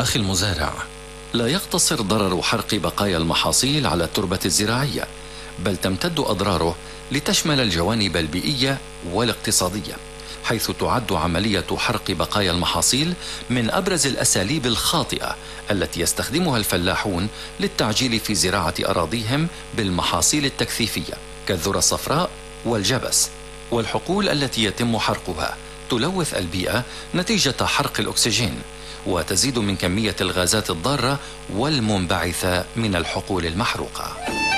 أخي المزارع، لا يقتصر ضرر حرق بقايا المحاصيل على التربة الزراعية، بل تمتد أضراره لتشمل الجوانب البيئية والاقتصادية، حيث تعد عملية حرق بقايا المحاصيل من أبرز الأساليب الخاطئة التي يستخدمها الفلاحون للتعجيل في زراعة أراضيهم بالمحاصيل التكثيفية كالذرة الصفراء والجبس. والحقول التي يتم حرقها تلوث البيئة نتيجة حرق الأكسجين، وتزيد من كمية الغازات الضارة والمنبعثة من الحقول المحروقة.